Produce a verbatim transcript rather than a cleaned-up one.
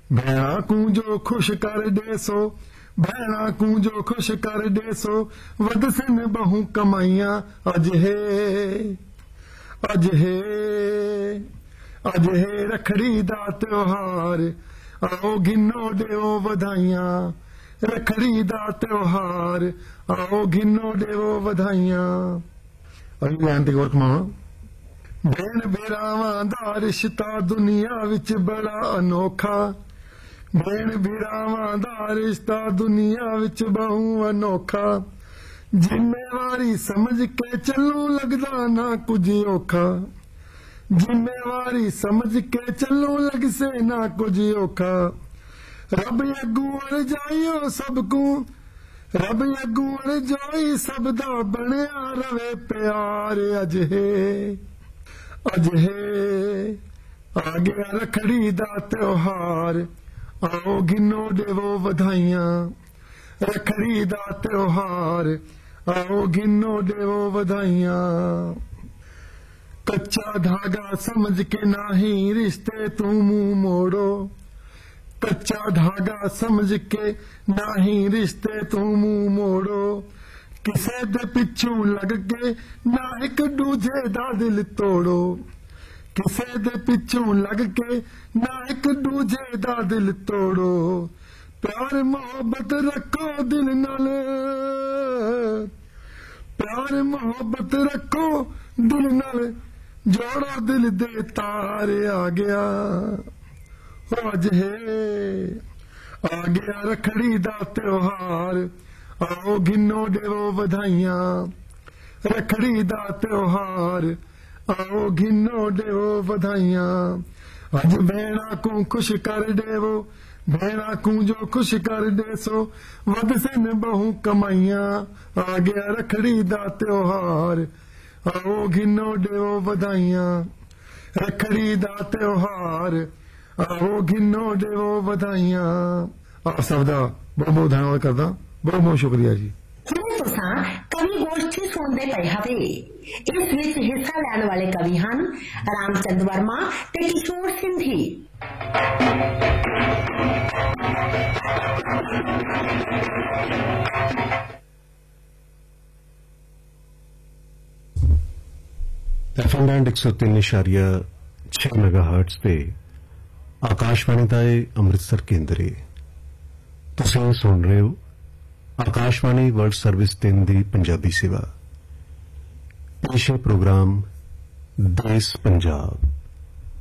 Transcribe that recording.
भैणा कू जो खुश कर दे सो भैणा कू जो खुश कर दे सो वध सिन बहु कमाइया अज है अज है अज है रखड़ी दा त्योहार आओ गिनो देवो बधाइयां रखड़ी दा त्योहार आओ गिनो देवो बधाइयां। अगली लाइन ते गौर कमाओ। भेण भेरावां दा रिश्ता दुनिया विच बड़ा अनोखा भेण भेरावां दा रिश्ता दुनिया विच बहु अनोखा जिम्मेवारी समझ के चलू लगदा ना कुछ औखा जिम्मेवारी समझ के चलू लग से ना कुछ औखा रब अगू अड़ जाइयो सबकू रब अगू अड़ जाई सब दा बनया रवे प्यार अज है अज है आ गया रखड़ी दा त्योहार आओ गिनो देवो बधाइयां रखड़ी दा त्योहार आओ गिनो देवो बधाइयां। कच्चा धागा समझ के नाही रिश्ते तू मुंह मोड़ो कच्चा धागा समझ के नाही रिश्ते तू मुंह मोड़ो किसे दे पिछू लग के ना एक दूजे दा दिल तोड़ो किसे दे पिछू लग के ना एक दूजे दा दिल तोड़ो प्यार मोहब्बत रखो दिल नाल प्यार मोहब्बत रखो दिल नाल जोड़ो दिल दे तार आ गया आज है आ गया रखड़ी दा त्योहार आओ गिनो देवो बधाइयां रखड़ी दा त्योहार आओ गिनो देवो बधाइयां। अज भेणा को खुश कर देवो भेणा को जो खुश कर दे सो वध सिन बहु कमाइयां आ गया रखड़ी दा त्योहार आओ गिनो देवो बधाइयां रखड़ी दा त्योहार आओ गिनो देवो बधाइयां। आप सब दा बहुत बहुत धन्यवाद करदा बहुत बहुत शुक्रिया जी। ਹੁਣ ਤੁਸਾਂ ਕਵੀ ਗੋਸ਼ਟੀ ਸੁਣਦੇ ਪਏ ਹਵੇ। ਇਸ ਵਿੱਚ ਹਿੱਸਾ ਲੈਣ ਵਾਲੇ ਕਵੀ ਹਨ ਰਾਮਚੰਦ ਵਰਮਾ ਤੇ ਕਿਸ਼ੋਰ ਸਿੰਧੀ। एफ एम बैंड एक सौ तीन इशारिया छह मेगा हर्ट्स ते आकाशवाणी का यह अमृतसर केंद्र है। तुसीं सुन रहे हो आकाशवाणी वर्ल्ड सर्विस दिन की पंजाबी सेवा पेश है प्रोग्राम देश पंजाब।